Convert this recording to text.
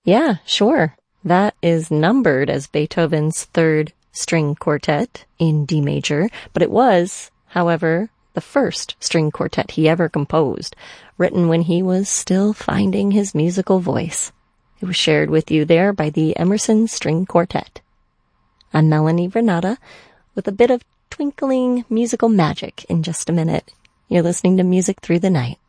Yeah, sure. That is numbered as Beethoven's third string quartet in D major, but it was, however, the first string quartet he ever composed, written when he was still finding his musical voice. It was shared with you there by the Emerson String Quartet. I'm Melanie Vernata with a bit of twinkling musical magic in just a minute. You're listening to Music Through the Night.